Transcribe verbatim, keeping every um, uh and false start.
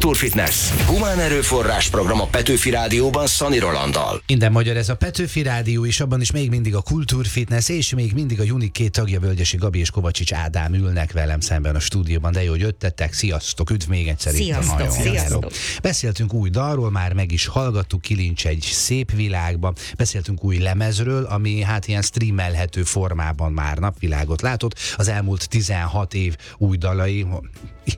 Kulturfitness. Humán erőforrás program a Petőfi Rádióban Szani Rolanddal. Minden magyar, ez a Petőfi Rádió, és abban is még mindig a Kulturfitness, és még mindig a Unik két tagja, Völgyesi Gabi és Kovacsics Ádám ülnek velem szemben a stúdióban. De jó, hogy jöttetek. Sziasztok, üdv még egyszer. Sziasztok, itt a sziasztok. Beszéltünk új dalról, már meg is hallgattuk, Kilincs egy szép világban. Beszéltünk új lemezről, ami hát ilyen streamelhető formában már napvilágot látott. Az elmúlt tizenhat év új dalai,